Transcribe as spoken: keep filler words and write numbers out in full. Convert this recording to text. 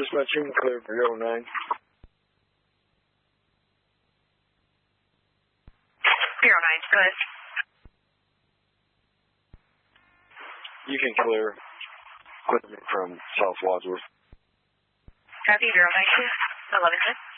Dispatch, you can clear for zero nine. zero nine, go ahead. You can clear. Clear me from South Wadsworth. Copy, zero nine two, eleven ten.